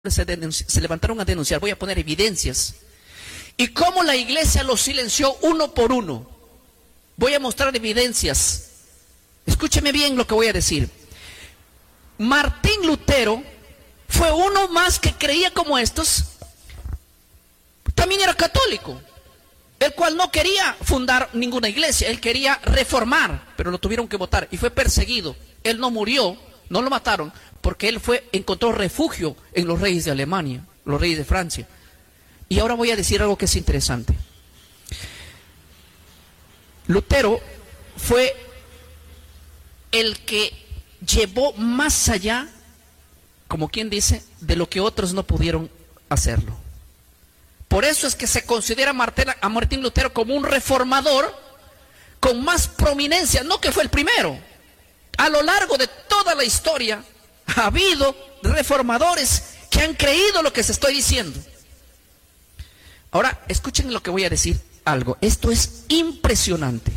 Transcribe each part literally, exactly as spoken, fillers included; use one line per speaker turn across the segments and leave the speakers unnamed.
Se, se levantaron a denunciar. Voy a poner evidencias y cómo la iglesia los silenció uno por uno. Voy a mostrar evidencias. Escúcheme bien lo que voy a decir. Martín Lutero fue uno más que creía como estos. También era católico, el cual no quería fundar ninguna iglesia. Él quería reformar, pero lo tuvieron que votar y fue perseguido. Él no murió, no lo mataron, porque él fue, encontró refugio en los reyes de Alemania, los reyes de Francia. Y ahora voy a decir algo que es interesante. Lutero fue el que llevó más allá, como quien dice, de lo que otros no pudieron hacerlo. Por eso es que se considera a Martín Lutero como un reformador con más prominencia, no que fue el primero. A lo largo de toda la historia ha habido reformadores que han creído lo que se estoy diciendo. Ahora, escuchen lo que voy a decir algo. Esto es impresionante.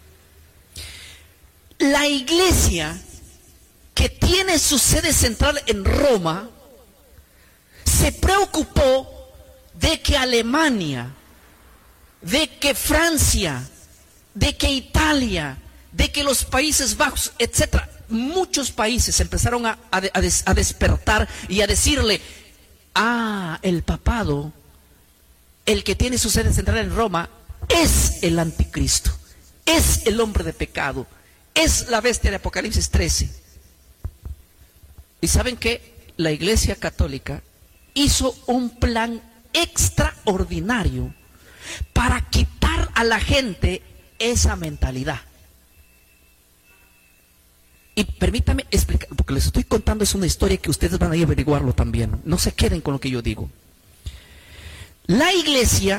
La iglesia que tiene su sede central en Roma se preocupó de que Alemania, de que Francia, de que Italia, de que los Países Bajos, etcétera, muchos países empezaron a, a, a, des, a despertar y a decirle: ah, el papado, el que tiene su sede central en Roma, es el anticristo, es el hombre de pecado, es la bestia de Apocalipsis trece. ¿Y saben qué? La Iglesia Católica hizo un plan extraordinario para quitar a la gente esa mentalidad. Y permítame explicar, porque les estoy contando es una historia que ustedes van a ir a averiguarlo también. No se queden con lo que yo digo. La iglesia,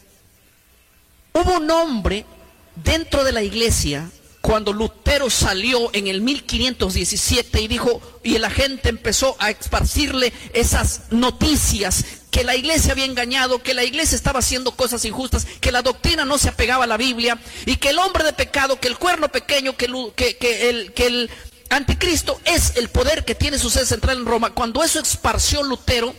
hubo un hombre dentro de la iglesia cuando Lutero salió en el mil quinientos diecisiete y dijo, y la gente empezó a esparcirle esas noticias que la iglesia había engañado, que la iglesia estaba haciendo cosas injustas, que la doctrina no se apegaba a la Biblia, y que el hombre de pecado, que el cuerno pequeño, que el, que, que el, que el anticristo es el poder que tiene su sede central en Roma. Cuando eso esparció Lutero,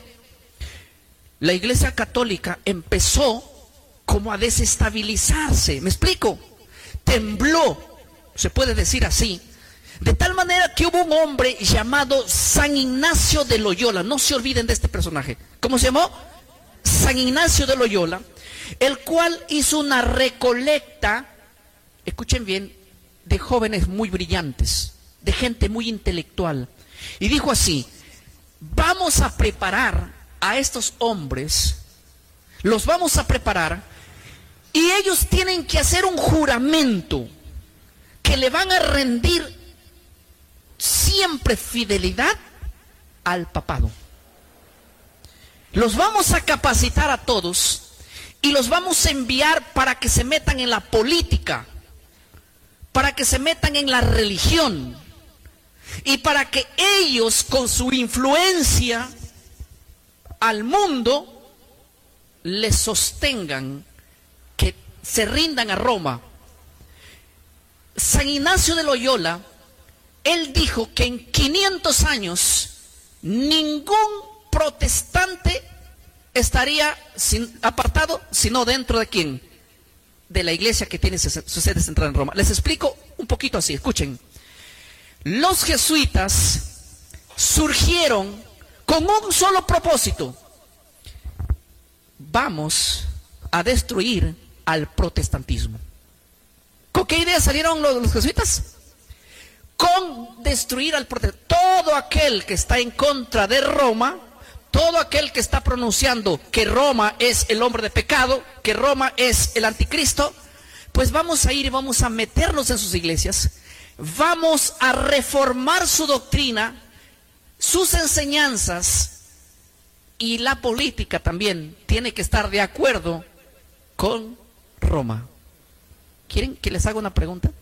la iglesia católica empezó como a desestabilizarse. ¿Me explico? Tembló, se puede decir así, de tal manera que hubo un hombre llamado San Ignacio de Loyola. No se olviden de este personaje. ¿Cómo se llamó? San Ignacio de Loyola, el cual hizo una recolecta, escuchen bien, de jóvenes muy brillantes, de gente muy intelectual, y dijo así: vamos a preparar a estos hombres, los vamos a preparar, y ellos tienen que hacer un juramento que le van a rendir siempre fidelidad al papado. Los vamos a capacitar a todos y los vamos a enviar para que se metan en la política, para que se metan en la religión, y para que ellos con su influencia al mundo les sostengan, que se rindan a Roma. San Ignacio de Loyola, él dijo que en quinientos años ningún protestante estaría sin, apartado, sino dentro de quién, de la iglesia que tiene su sede central en Roma. Les explico un poquito así, escuchen. Los jesuitas surgieron con un solo propósito: vamos a destruir al protestantismo. ¿Con qué idea salieron los, los jesuitas? Con destruir al protestantismo. Todo aquel que está en contra de Roma, todo aquel que está pronunciando que Roma es el hombre de pecado, que Roma es el anticristo, pues vamos a ir y vamos a meternos en sus iglesias, vamos a reformar su doctrina, sus enseñanzas, y la política también tiene que estar de acuerdo con Roma. ¿Quieren que les haga una pregunta?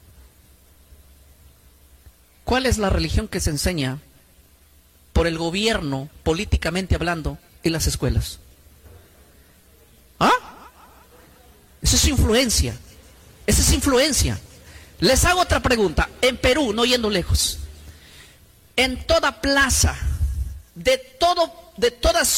¿Cuál es la religión que se enseña por el gobierno, políticamente hablando, en las escuelas? ¿Ah? Eso es influencia. Esa es influencia. Les hago otra pregunta. En Perú, no yendo lejos, en toda plaza, de todo de todas